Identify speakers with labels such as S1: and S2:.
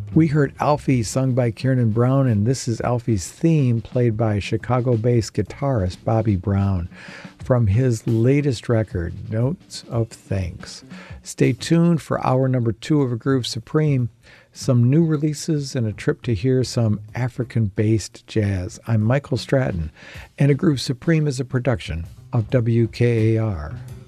S1: We heard Alfie sung by Kiernan Brown, and this is Alfie's theme played by Chicago-based guitarist Bobby Brown from his latest record, Notes of Thanks. Stay tuned for hour number 2 of A Groove Supreme, some new releases and a trip to hear some African-based jazz. I'm Michael Stratton, and A Groove Supreme is a production of WKAR.